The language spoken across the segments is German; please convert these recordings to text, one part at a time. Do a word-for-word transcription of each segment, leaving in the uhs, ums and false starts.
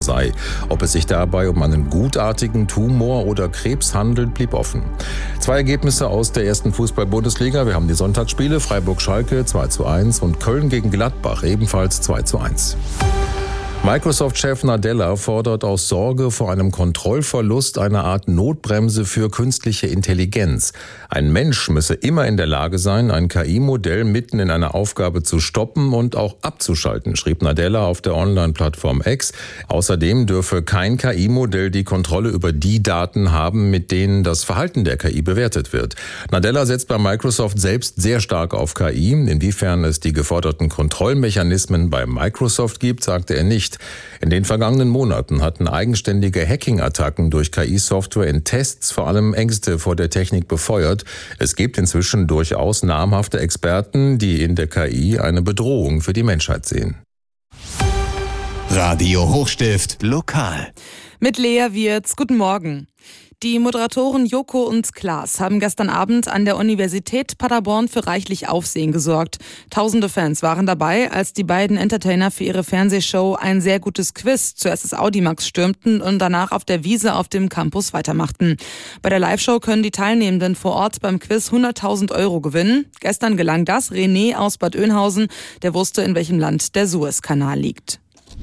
sei. Ob es sich dabei um einen gutartigen Tumor oder Krebs handelt, blieb offen. Zwei Ergebnisse aus der ersten Fußball-Bundesliga. Wir haben die Sonntagsspiele: Freiburg-Schalke zwei zu eins und Köln gegen Gladbach ebenfalls zwei zu eins. Microsoft-Chef Nadella fordert aus Sorge vor einem Kontrollverlust eine Art Notbremse für künstliche Intelligenz. Ein Mensch müsse immer in der Lage sein, ein K I-Modell mitten in einer Aufgabe zu stoppen und auch abzuschalten, schrieb Nadella auf der Online-Plattform X. Außerdem dürfe kein K I-Modell die Kontrolle über die Daten haben, mit denen das Verhalten der K I bewertet wird. Nadella setzt bei Microsoft selbst sehr stark auf K I. Inwiefern es die geforderten Kontrollmechanismen bei Microsoft gibt, sagte er nicht. In den vergangenen Monaten hatten eigenständige Hacking-Attacken durch K I-Software in Tests vor allem Ängste vor der Technik befeuert. Es gibt inzwischen durchaus namhafte Experten, die in der K I eine Bedrohung für die Menschheit sehen. Radio Hochstift Lokal. Mit Lea Wirz, guten Morgen. Die Moderatoren Joko und Klaas haben gestern Abend an der Universität Paderborn für reichlich Aufsehen gesorgt. Tausende Fans waren dabei, als die beiden Entertainer für ihre Fernsehshow ein sehr gutes Quiz zuerst das Audimax stürmten und danach auf der Wiese auf dem Campus weitermachten. Bei der Live-Show können die Teilnehmenden vor Ort beim Quiz hunderttausend Euro gewinnen. Gestern gelang das René aus Bad Oeynhausen, der wusste, in welchem Land der Suezkanal liegt.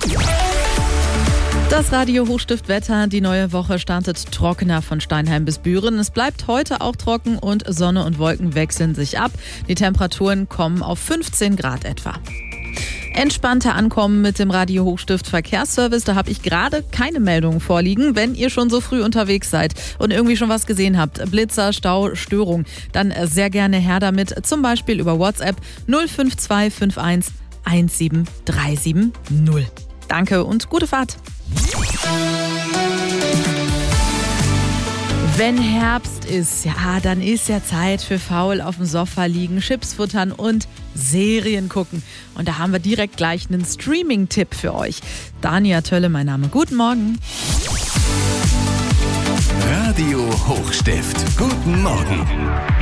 Das Radio Hochstift-Wetter. Die neue Woche startet trockener von Steinheim bis Büren. Es bleibt heute auch trocken und Sonne und Wolken wechseln sich ab. Die Temperaturen kommen auf fünfzehn Grad etwa. Entspannter ankommen mit dem Radio Hochstift Verkehrsservice. Da habe ich gerade keine Meldungen vorliegen. Wenn ihr schon so früh unterwegs seid und irgendwie schon was gesehen habt, Blitzer, Stau, Störung, dann sehr gerne her damit. Zum Beispiel über WhatsApp null fünf zwei fünf eins eins sieben drei sieben null. Danke und gute Fahrt. Wenn Herbst ist, ja, dann ist ja Zeit für faul auf dem Sofa liegen, Chips futtern und Serien gucken. Und da haben wir direkt gleich einen Streaming-Tipp für euch. Dania Tölle, mein Name. Guten Morgen. Radio Hochstift. Guten Morgen.